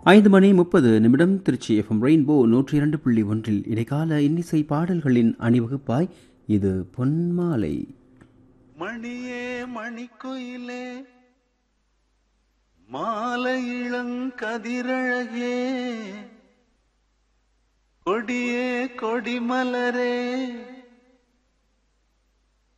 5:30 Trichy FM rainbow 102.1 இடைக்கால இன்னிசை பாடல்களின் அணிவகுப்பாய் இது பொன்மாலை. மணியே மணிக்குயிலே மாலை இளங்கதிரழகே கொடியே கொடிமலரே